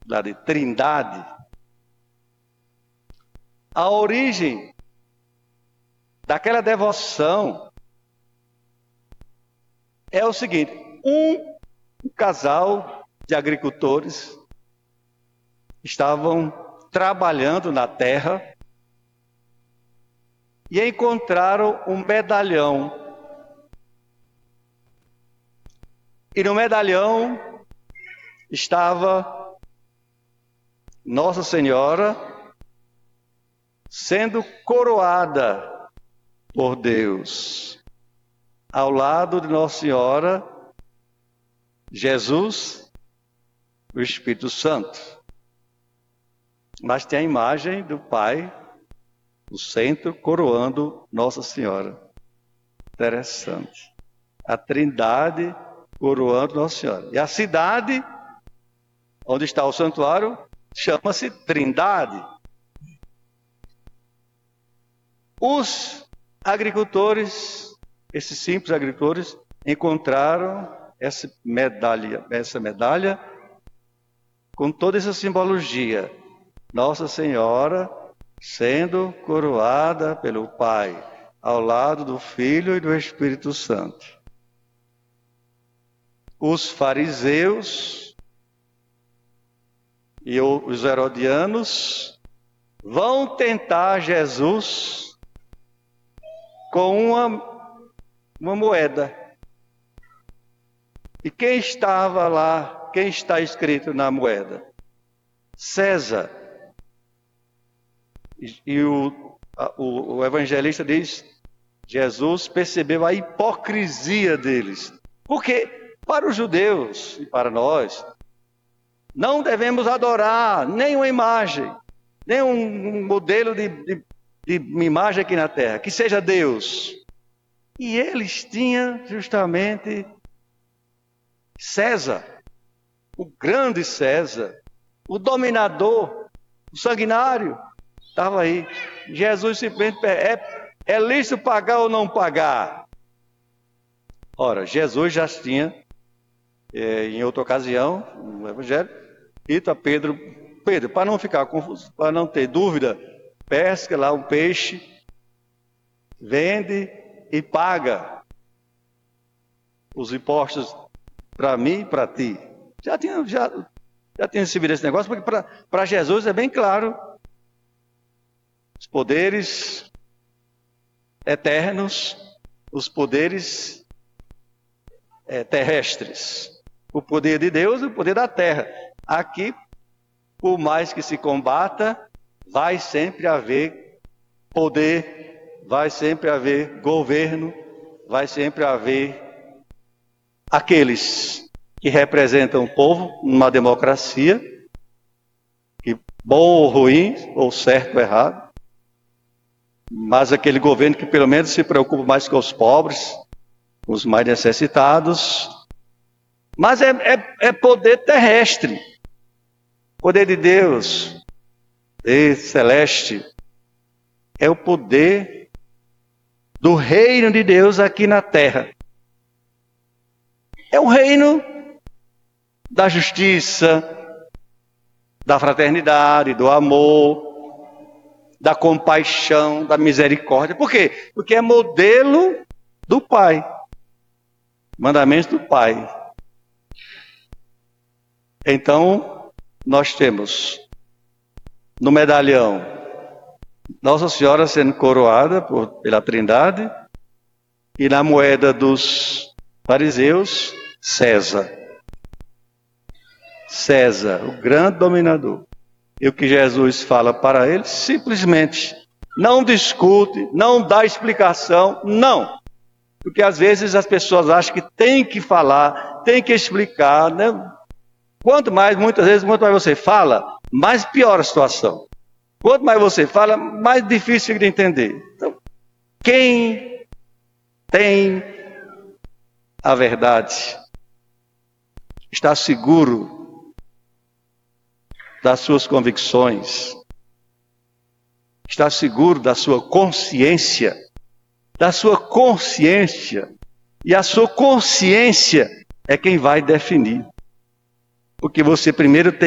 lá de Trindade, a origem daquela devoção é o seguinte: um casal de agricultores estavam trabalhando na terra e encontraram um medalhão. E no medalhão estava Nossa Senhora sendo coroada por Deus. Ao lado de Nossa Senhora, Jesus, o Espírito Santo. Mas tem a imagem do Pai no centro, coroando Nossa Senhora. Interessante. A Trindade coroando Nossa Senhora. E a cidade onde está o santuário chama-se Trindade. Os agricultores, esses simples agricultores, encontraram essa medalha com toda essa simbologia. Nossa Senhora sendo coroada pelo Pai, ao lado do Filho e do Espírito Santo. Os fariseus e os herodianos vão tentar Jesus com uma moeda. E quem estava lá? Quem está escrito na moeda? César. E o evangelista diz: Jesus percebeu a hipocrisia deles. Porque para os judeus e para nós, não devemos adorar nenhuma imagem, nenhum modelo de imagem aqui na terra, que seja Deus. E eles tinham justamente César, o grande César, o dominador, o sanguinário, estava aí. Jesus simplesmente é lícito pagar ou não pagar? Ora, Jesus já tinha, em outra ocasião, no Evangelho, dito a Pedro, para não ficar confuso, para não ter dúvida, pesca lá um peixe, vende e paga os impostos para mim e para ti. Já tinha recebido esse negócio, porque para Jesus é bem claro: os poderes eternos, os poderes terrestres, o poder de Deus e o poder da terra. Aqui, por mais que se combata, vai sempre haver poder, vai sempre haver governo, vai sempre haver aqueles que representam o povo numa democracia, que bom ou ruim, ou certo ou errado, mas aquele governo que pelo menos se preocupa mais com os pobres, com os mais necessitados. Mas é poder terrestre, poder de Deus, poder celeste, é o poder do reino de Deus aqui na terra. É o reino da justiça, da fraternidade, do amor, da compaixão, da misericórdia. Por quê? Porque é modelo do Pai, mandamentos do Pai. Então, nós temos no medalhão Nossa Senhora sendo coroada pela Trindade, e na moeda dos fariseus, César, o grande dominador. E o que Jesus fala para eles, simplesmente não discute, não dá explicação, não. Porque às vezes as pessoas acham que tem que falar, tem que explicar, né? Muitas vezes, quanto mais você fala, mais piora a situação. Quanto mais você fala, mais difícil de entender. Então, quem tem a verdade está seguro das suas convicções, está seguro da sua consciência, e a sua consciência é quem vai definir. Porque você primeiro tem